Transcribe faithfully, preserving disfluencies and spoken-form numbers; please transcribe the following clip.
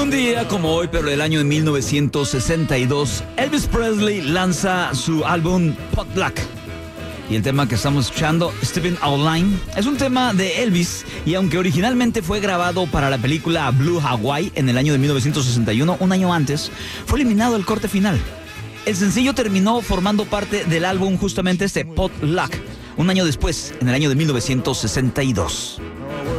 Un día como hoy, pero del año de mil novecientos sesenta y dos, Elvis Presley lanza su álbum Potluck. Y el tema que estamos escuchando, Stepping Out of Line, es un tema de Elvis, y aunque originalmente fue grabado para la película Blue Hawaii en el año de mil novecientos sesenta y uno, un año antes, fue eliminado el corte final. El sencillo terminó formando parte del álbum justamente este Potluck, un año después, en el año de mil novecientos sesenta y dos.